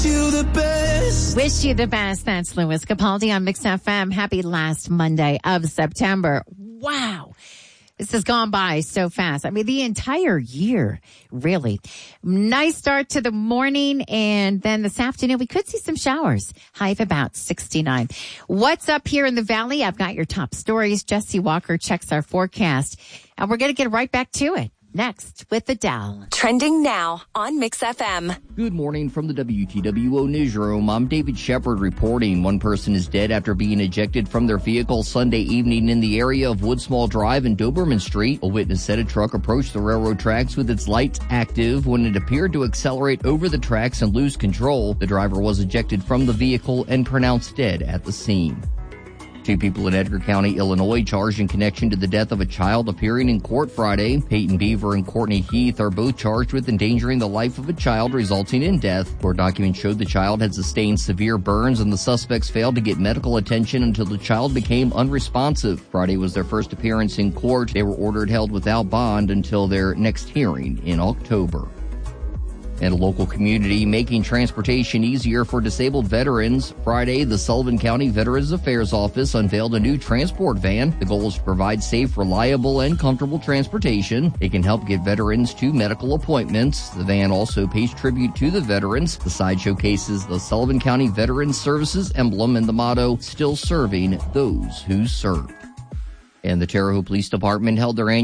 Wish you the best. That's Louis Capaldi on Mix FM. Happy last Monday of September. Wow. This has gone by so fast. I mean, the entire year, really. Nice start to the morning, and then this afternoon, we could see some showers. High of about 69. What's up here in the valley? I've got your top stories. Jesse Walker checks our forecast, and we're going to get right back to it. Next with Adele. Trending now on Mix FM. Good morning from the WTWO newsroom. I'm David Shepard reporting. One person is dead after being ejected from their vehicle Sunday evening in the area of Woodsmall Drive and Doberman Street. A witness said a truck approached the railroad tracks with its lights active when it appeared to accelerate over the tracks and lose control. The driver was ejected from the vehicle and pronounced dead at the scene. 2 people in Edgar County, Illinois, charged in connection to the death of a child appearing in court Friday. Peyton Beaver and Courtney Heath are both charged with endangering the life of a child, resulting in death. Court documents showed the child had sustained severe burns, and the suspects failed to get medical attention until the child became unresponsive. Friday was their first appearance in court. They were ordered held without bond until their next hearing in October. And a local community making transportation easier for disabled veterans. Friday, the Sullivan County Veterans Affairs Office unveiled a new transport van. The goal is to provide safe, reliable, and comfortable transportation. It can help get veterans to medical appointments. The van also pays tribute to the veterans. The side showcases the Sullivan County Veterans Services emblem and the motto, "Still serving those who serve." And the Terre Haute Police Department held their annual